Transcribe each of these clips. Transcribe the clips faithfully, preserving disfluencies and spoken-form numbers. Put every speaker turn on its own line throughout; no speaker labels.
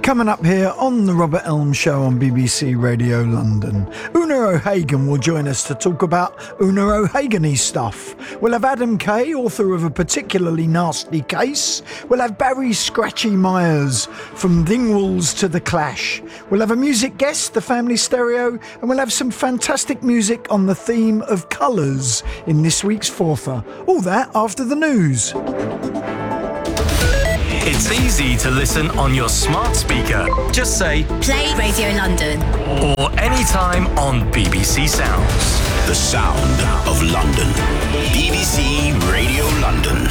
Coming up here on the Robert Elm Show on B B C Radio London, Una O'Hagan will join us to talk about Una O'Hagan-y stuff. We'll have Adam Kay, author of A Particularly Nasty Case. We'll have Barry Scratchy Myers from Dingwalls to The Clash. We'll have a music guest, The Family Stereo, and we'll have some fantastic music on the theme of colours in this week's Forther. All that after the news.
It's easy to listen on your smart speaker. Just say
Play Radio London.
Or anytime on B B C Sounds.
The sound of London. B B C Radio London.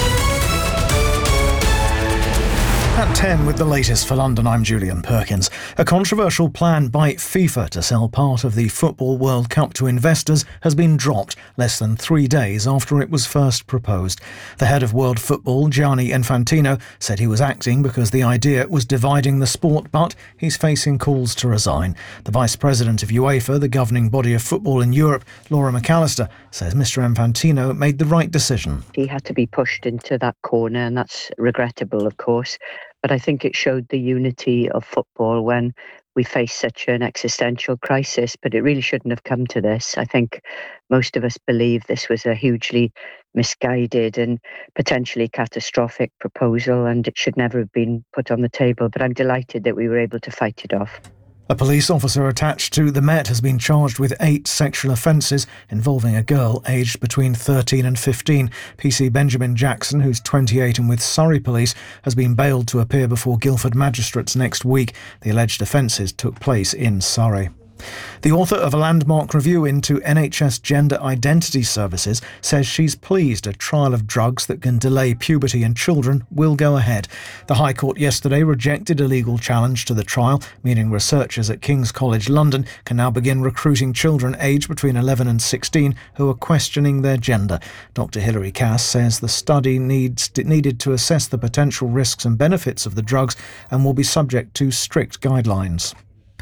At ten with the latest for London, I'm Julian Perkins. A controversial plan by FIFA to sell part of the Football World Cup to investors has been dropped less than three days after it was first proposed. The head of World Football, Gianni Infantino, said he was acting because the idea was dividing the sport, but he's facing calls to resign. The Vice President of UEFA, the governing body of football in Europe, Laura McAllister, says Mister Infantino made the right decision.
He had to be pushed into that corner, and that's regrettable, of course. But I think it showed the unity of football when we face such an existential crisis. But it really shouldn't have come to this. I think most of us believe this was a hugely misguided and potentially catastrophic proposal, and it should never have been put on the table. But I'm delighted that we were able to fight it off.
A police officer attached to the Met has been charged with eight sexual offences involving a girl aged between thirteen and fifteen. P C Benjamin Jackson, who's twenty-eight and with Surrey Police, has been bailed to appear before Guildford magistrates next week. The alleged offences took place in Surrey. The author of a landmark review into N H S gender identity services says she's pleased a trial of drugs that can delay puberty in children will go ahead. The High Court yesterday rejected a legal challenge to the trial, meaning researchers at King's College London can now begin recruiting children aged between eleven and sixteen who are questioning their gender. Doctor Hilary Cass says the study needs needed to assess the potential risks and benefits of the drugs and will be subject to strict guidelines.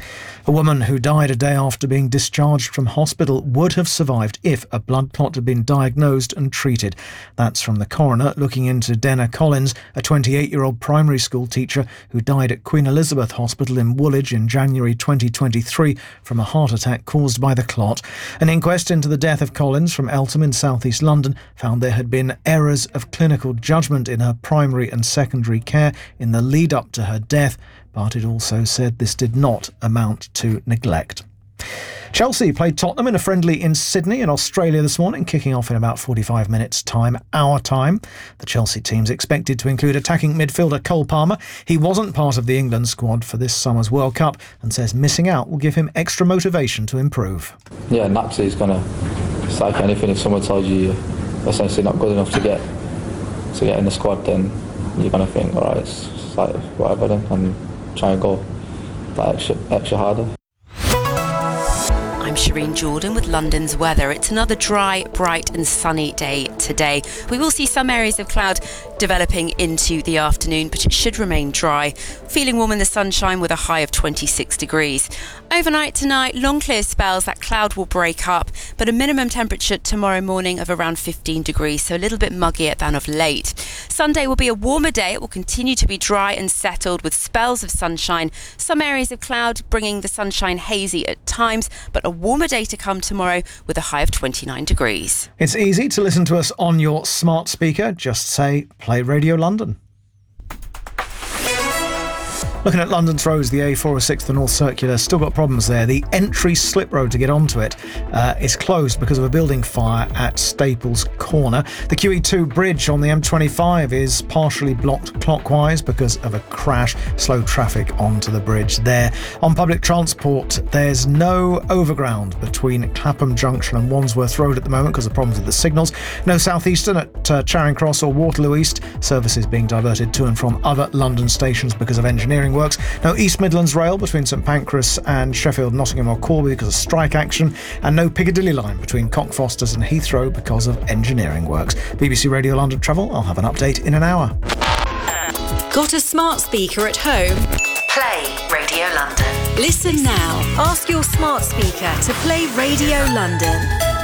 A woman who died a day after being discharged from hospital would have survived if a blood clot had been diagnosed and treated. That's from the coroner looking into Denna Collins, a twenty-eight-year-old primary school teacher who died at Queen Elizabeth Hospital in Woolwich in January twenty twenty-three from a heart attack caused by the clot. An inquest into the death of Collins from Eltham in south east London found there had been errors of clinical judgment in her primary and secondary care in the lead up to her death, but it also said this did not amount to neglect. Chelsea played Tottenham in a friendly in Sydney in Australia this morning, kicking off in about forty-five minutes' time, our time. The Chelsea team's expected to include attacking midfielder Cole Palmer. He wasn't part of the England squad for this summer's World Cup and says missing out will give him extra motivation to improve.
Yeah, naturally it's gonna, it's like anything, if someone tells you you're essentially not good enough to get to get in the squad, then you're gonna think, all right, it's, it's like whatever then, and try and go like extra, extra harder.
I'm Shireen Jordan with London's weather. It's another dry, bright and sunny day today. We will see some areas of cloud developing into the afternoon, but it should remain dry. Feeling warm in the sunshine with a high of twenty-six degrees. Overnight tonight, long clear spells, that cloud will break up, but a minimum temperature tomorrow morning of around fifteen degrees, so a little bit muggier than of late. Sunday will be a warmer day. It will continue to be dry and settled with spells of sunshine. Some areas of cloud bringing the sunshine hazy at times, but a warmer day to come tomorrow with a high of twenty-nine degrees.
It's easy to listen to us on your smart speaker. Just say Play Radio London. Looking at London's roads, the A four oh six, the North Circular, still got problems there. The entry slip road to get onto it uh, is closed because of a building fire at Staples Corner. The Q E two bridge on the M twenty-five is partially blocked clockwise because of a crash. Slow traffic onto the bridge there. On public transport, there's no overground between Clapham Junction and Wandsworth Road at the moment because of problems with the signals. No Southeastern at uh, Charing Cross or Waterloo East. Services being diverted to and from other London stations because of engineering works. No East Midlands Rail between St Pancras and Sheffield, Nottingham or Corby because of strike action, and no Piccadilly line between Cockfosters and Heathrow because of engineering works. B B C Radio London Travel, I'll have an update in an hour.
Got a smart speaker at home? Play Radio London. Listen now. Ask your smart speaker to play Radio London.